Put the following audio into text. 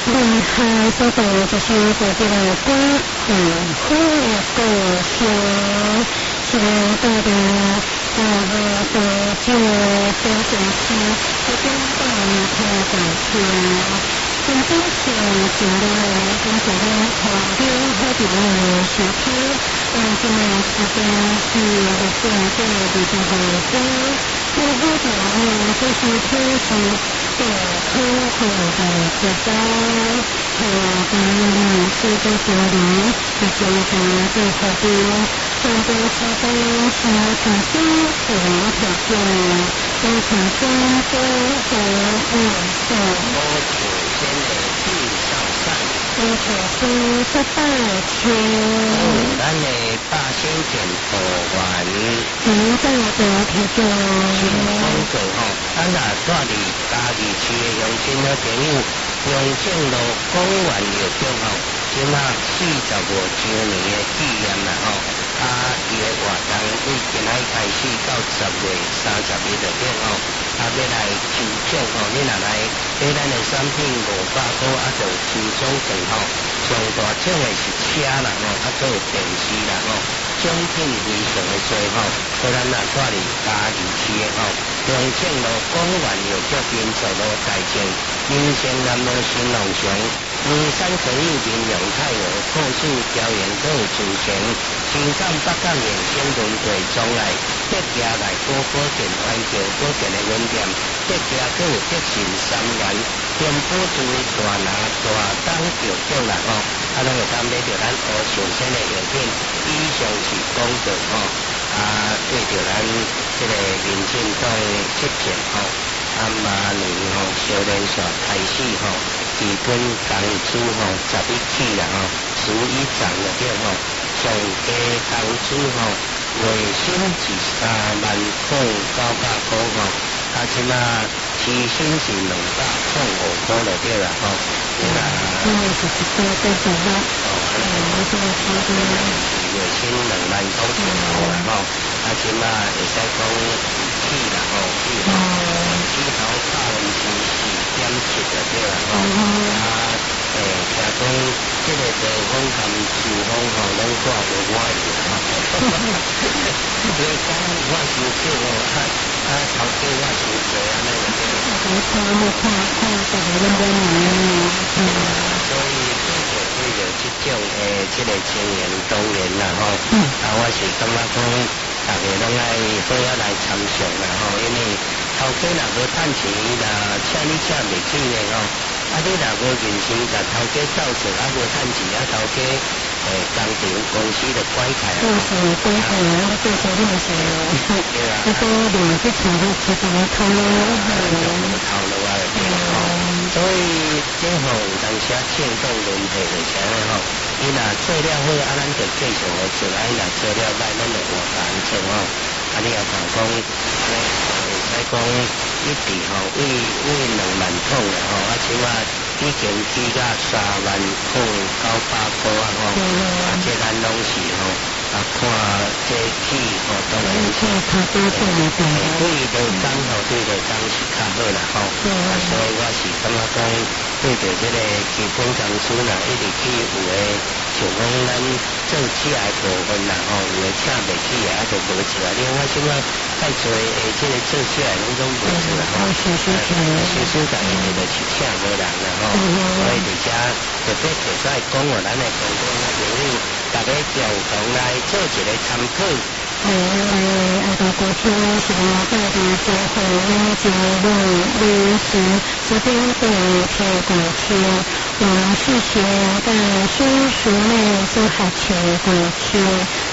厉害所在就是在这个歌好的故事，希望大家在这个小城市这边听到听。根本上是来跟着我旁边好几位小朋友，今天时间是6点22分，那么好的就是开始在科学的节奏，当然是在这里在这个在后边，上班时间是重新自然条件，非常中间和晚上。我重新出发前， 咱的8星点播完， 在的提供新风格咱若住伫嘉义市的乡亲好朋友，永靖路公园路中即马45周年的纪念啦伊的活动为今仔开始到10月31日要来抽奖你若来买咱的产品500块，就抽奖券上大奖的是车啦还有电视啦奖品非常的多所以咱若住伫嘉义市的永靖路公园路脚边走路大正民生南路新农场名山可以民用太和破树表演都有主权新港北港延伸轮回中来德家来多电环球多电的温店德家都有德信3元中波珠大拿大当有奖啦拢会当买到咱乌上新的药品以上是讲到对着咱这个民进党执政马年小连续开始基本工资11起啦11涨了上加工资月薪是3万块900块即马起薪是205块就对啦因为是一个在做啦月薪2万块钱啦即马会使讲起啦起头4.7%就对啦听讲这个地方含厨房拢挂无我所以讲我收少头家我收济安尼就所以对着这种这个情形当然啦我是感觉讲大家拢爱好来参详啦因为头家若无趁钱啦请你请袂起的你若无认真甲头家斗做无趁钱头家工厂公司就拐开做事拐开做事你嘛是这个两个钱都其实套路套路所以今后有当时政党轮替就是安尼你若做了好咱就继续做你若做了歹咱就换工做你也讲会使讲一直为2万桶起码已经起到3万块900块这咱拢是看这起当然是对着讲对着讲是较好啦所以我是感觉讲对着这个基本工资一直去有的像讲咱做起来部分啦有的请袂起就无做另外现在太多这个做起来拢无做啦收家己就是请无人啦所以伫遮特别提出来讲咱的公众朋友大家共同来做一个参考到过去是在的结婚节日旅行这边的贴过去我是学的叔叔妹都还贴过去